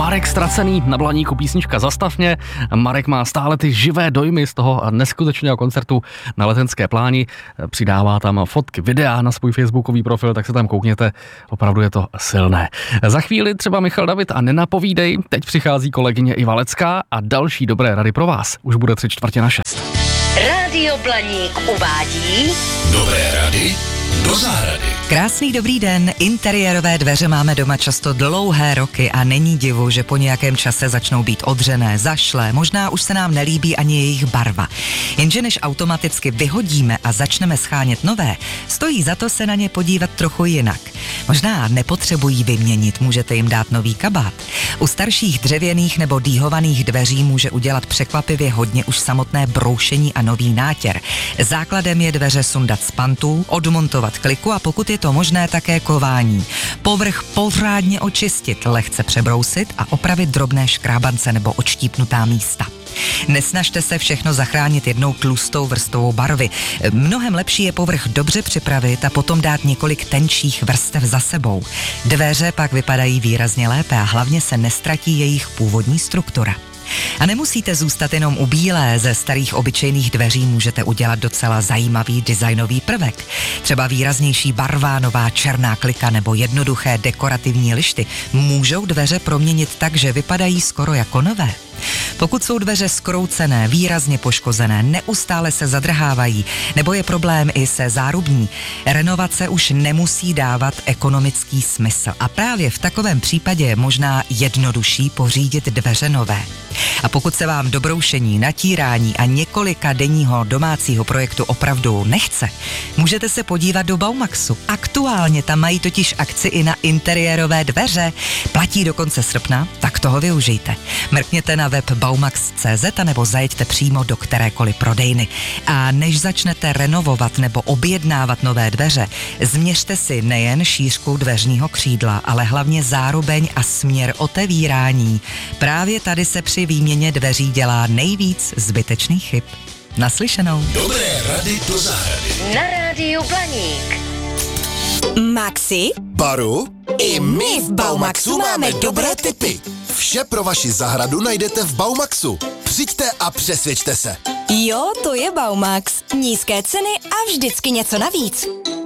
Marek Ztracený, na Blaníku písnička Zastav mě. Marek má stále ty živé dojmy z toho neskutečného koncertu na Letenské pláni. Přidává tam fotky, videa na svůj facebookový profil, tak se tam koukněte, opravdu je to silné. Za chvíli třeba Michal David a Nenapovídej, teď přichází kolegyně Iva Lecká a další dobré rady pro vás. Už bude 5:45. Rádio Blaník uvádí Dobré rady do zahrady. Krásný dobrý den. Interiérové dveře máme doma často dlouhé roky a není divu, že po nějakém čase začnou být odřené, zašlé, možná už se nám nelíbí ani jejich barva. Jenže než automaticky vyhodíme a začneme schánět nové, stojí za to se na ně podívat trochu jinak. Možná nepotřebují vyměnit, můžete jim dát nový kabát. U starších dřevěných nebo dýhovaných dveří může udělat překvapivě hodně už samotné broušení a nový nátěr. Základem je dveře sundat z pantů, odmontovat kliku a pokud je to možné, také kování. Povrch pořádně očistit, lehce přebrousit a opravit drobné škrábance nebo odštípnutá místa. Nesnažte se všechno zachránit jednou tlustou vrstvou barvy. Mnohem lepší je povrch dobře připravit a potom dát několik tenčích vrstev za sebou. Dveře pak vypadají výrazně lépe a hlavně se nestratí jejich původní struktura. A nemusíte zůstat jenom u bílé, ze starých obyčejných dveří můžete udělat docela zajímavý designový prvek. Třeba výraznější barva, nová černá klika nebo jednoduché dekorativní lišty můžou dveře proměnit tak, že vypadají skoro jako nové. Pokud jsou dveře zkroucené, výrazně poškozené, neustále se zadrhávají, nebo je problém i se zárubní, renovace už nemusí dávat ekonomický smysl. A právě v takovém případě je možná jednodušší pořídit dveře nové. A pokud se vám do broušení, natírání a několika denního domácího projektu opravdu nechce, můžete se podívat do Baumaxu. Aktuálně tam mají totiž akci i na interiérové dveře. Platí do konce srpna, tak toho využijte. Mrkněte na web baumax.cz a nebo zajeďte přímo do kterékoliv prodejny. A než začnete renovovat nebo objednávat nové dveře, změřte si nejen šířku dveřního křídla, ale hlavně zárubeň a směr otevírání. Právě tady se při výměně dveří dělá nejvíc zbytečných chyb. Naslyšenou. Dobré rady do zahrady. na Rádiu Blaník. Maxi? Baru? I my v Baumaxu máme dobré tipy. Vše pro vaši zahradu najdete v Baumaxu. Přijďte a přesvědčte se. Jo, to je Baumax. Nízké ceny a vždycky něco navíc.